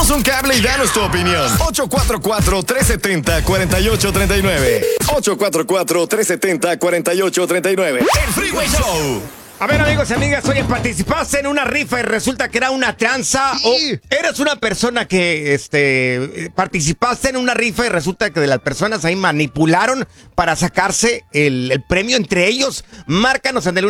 Échanos un cable y danos tu opinión. 844-370-4839. 844-370-4839. El Freeway Show. A ver, amigos y amigas, oye, participaste en una rifa y resulta que era una tranza. Sí. O eres una persona que participaste en una rifa y resulta que de las personas ahí manipularon para sacarse el premio entre ellos. Márcanos en el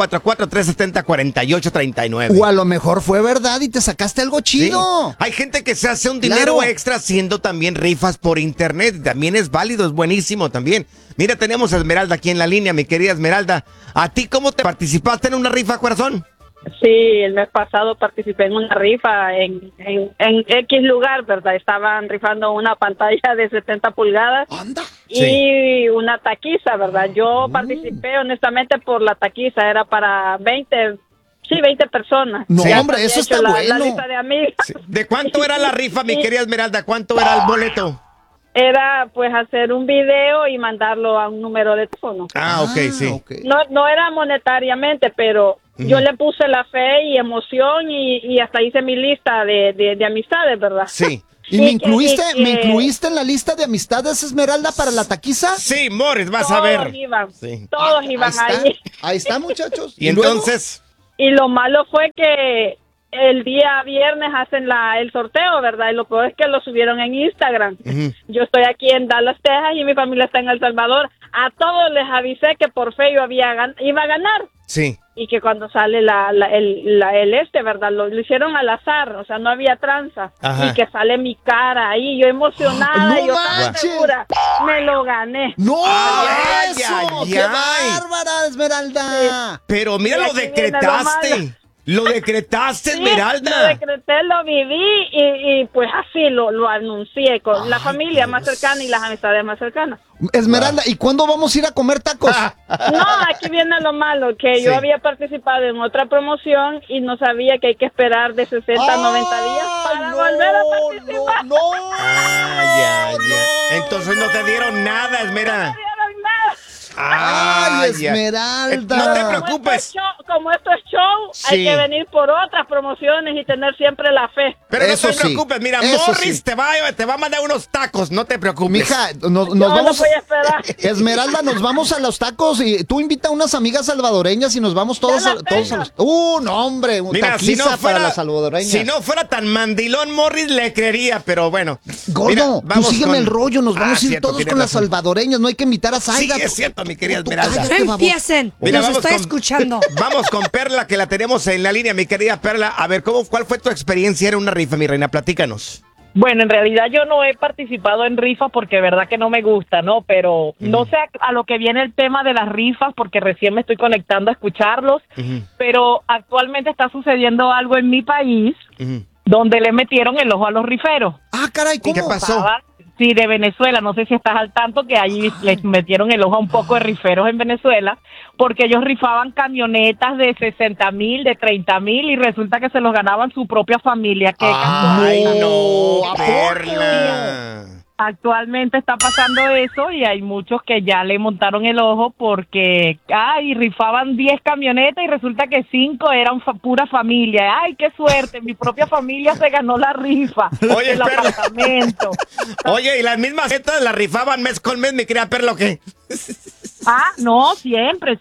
1844-370-4839. O a lo mejor fue verdad y te sacaste algo chido. Sí. Hay gente que se hace un dinero Claro. extra haciendo también rifas por internet. También es válido, es buenísimo también. Mira, tenemos a Esmeralda aquí en la línea, mi querida Esmeralda. ¿A ti cómo te participaste en una rifa, corazón? Sí, el mes pasado participé en una rifa en X lugar, ¿verdad? Estaban rifando una pantalla de 70 pulgadas Anda. y una taquiza, ¿verdad? Yo participé honestamente por la taquiza, era para 20 personas. No, Ya hombre, había eso hecho está la bueno. lista de amigas. ¿De cuánto era la rifa, mi querida Esmeralda? ¿Cuánto era el boleto? Era pues hacer un video y mandarlo a un número de teléfono. Ok, sí. Ok. No era monetariamente, pero yo le puse la fe y emoción y hasta hice mi lista de amistades, ¿verdad? Sí. ¿Y me Y que- incluiste, y que- me incluiste en la lista de amistades, Esmeralda, para la taquiza? Sí, Morris, vas a ver. Sí. Todos iban ahí. Ahí está, muchachos. Y luego? entonces, Y lo malo fue que el día viernes hacen el sorteo, ¿verdad? Y lo peor es que lo subieron en Instagram. Yo estoy aquí en Dallas, Texas, y mi familia está en El Salvador. A todos les avisé que por fe yo iba a ganar. sí. Y que cuando sale ¿verdad? Lo hicieron al azar, o sea, no había tranza. Ajá. Y que sale mi cara ahí, yo emocionada, ¡No yo tan manches! segura, me lo gané. ¡No! Ay, ¡Eso! ay, ¡Qué ay. bárbara, Esmeralda! Pero mira, Y lo aquí viene lo decretaste. malo. Lo decretaste, Sí, Esmeralda. lo decreté, lo viví y pues así lo anuncié con la familia más cercana y las amistades más cercanas. Esmeralda, ¿y cuándo vamos a ir a comer tacos? No, aquí viene lo malo, que Sí. yo había participado en otra promoción y no sabía que hay que esperar de 60 a 90 días para volver a participar. No. Ay. Entonces no te dieron nada, Esmeralda. No dieron nada. Ay, ya. Esmeralda. No te Como preocupes. como esto es show, Sí. hay que venir por otras promociones y tener siempre la fe. Pero Eso no te sí, preocupes, mira, eso Morris sí. te va a mandar unos tacos, no te preocupes. Mija, nos Yo no vamos. voy a esperar. Esmeralda, nos vamos a los tacos y tú invita a unas amigas salvadoreñas y nos vamos todos Ya a, las todos a tengo. los. No, hombre, un Mira, taquiza para las salvadoreñas. si no fuera tan mandilón, Morris le creería, pero bueno. Gordo, Mira, tú sígueme el rollo, nos vamos a ir cierto, todos tienes con las razón. salvadoreñas, no hay que invitar a Sí, Zaida. es cierto, mi querida Tú Esmeralda. cállate, No baboso. empiecen. Mira, Los vamos estoy con- escuchando. Vamos con Perla, que la tenemos en la línea, mi querida Perla. A ver, ¿cuál fue tu experiencia en una rifa, mi reina? Platícanos. Bueno, en realidad yo no he participado en rifas porque de verdad que no me gusta, ¿no? Pero no sé a lo que viene el tema de las rifas porque recién me estoy conectando a escucharlos, pero actualmente está sucediendo algo en mi país donde le metieron el ojo a los riferos. Ah, caray, ¿cómo? ¿Qué pasó? Sí, de Venezuela, no sé si estás al tanto que allí les metieron el ojo a un poco de riferos en Venezuela, porque ellos rifaban camionetas de 60,000, de 30,000 y resulta que se los ganaban su propia familia. ¡Qué Ay, casualidad! no, ¿a poco? Perla. Actualmente está pasando eso y hay muchos que ya le montaron el ojo porque, rifaban 10 camionetas y resulta que 5 eran pura familia. ¡Ay, qué suerte! Mi propia familia se ganó la rifa Oye, del Perla. apartamento. Oye, ¿y las mismas jetas las rifaban mes con mes, mi querida Perla, o qué? No, siempre.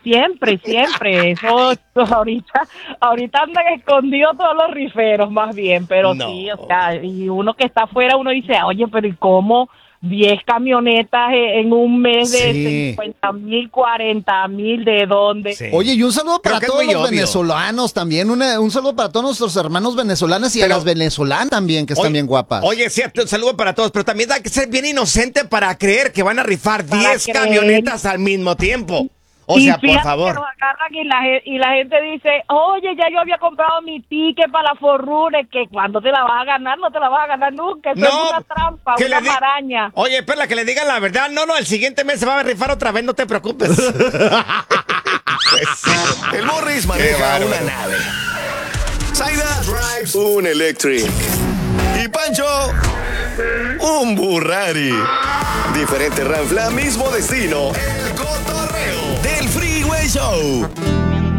Eso ahorita andan escondidos todos los riferos más bien, pero No. sí, o sea, y uno que está afuera, uno dice, oye, pero ¿y cómo 10 camionetas en un mes de Sí. 50,000, 40,000? ¿De dónde? Sí. Oye, y un saludo Creo para que es todos muy los obvio. venezolanos también. Un saludo para todos nuestros hermanos venezolanos y a Pero- las venezolanas también, que están Oye, bien guapas. Oye, sí, un saludo para todos, pero también hay que ser bien inocente para creer que van a rifar Para 10 creer. camionetas al mismo tiempo. O Y sea, por fíjate favor. que los agarran y la gente dice, oye, ya yo había comprado mi ticket para la Forrune, que cuando te la vas a ganar, no te la vas a ganar nunca, eso es una trampa, que una le di- maraña. Oye, Perla, que le digan la verdad. No, el siguiente mes se va a rifar otra vez, no te preocupes. El Morris maneja bárbaro. una nave. Zaida drives un Electric. Y Pancho, un Burrari. Diferente ranfla, mismo destino. El cotorreo del Freeway Show.